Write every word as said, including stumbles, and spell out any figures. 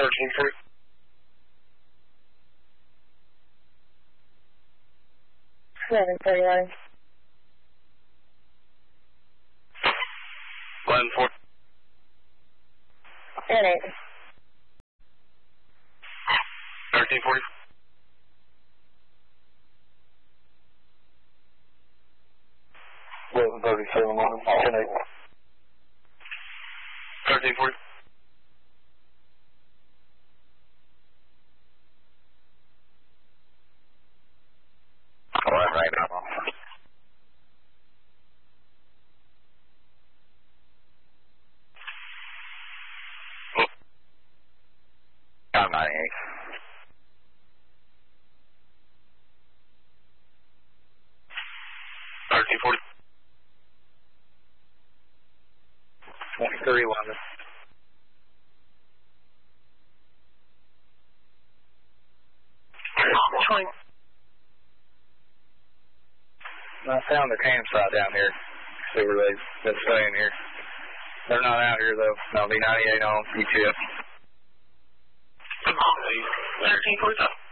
thirteen forty. eleven forty-one. eleven forty. ten eight. thirteen forty. eleven thirty-seven, ten eight. thirteen forty. eleven right now. I'm not eight. thirteen forty. twenty-three, London. I found the campsite down here. See where they've been staying here. They're not out here though. They'll be ninety-eight on E T F. thirteen forty-five.